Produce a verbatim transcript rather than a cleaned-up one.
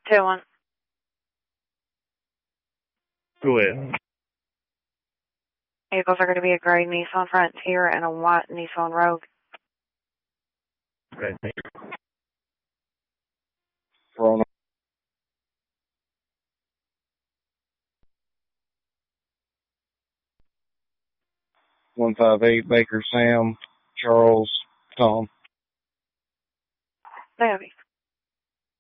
Two one. Go ahead. Vehicles are going to be a gray Nissan Frontier and a white Nissan Rogue. Okay, thank you. Corona. one five eight Baker Sam, Charles, Tom. Debbie.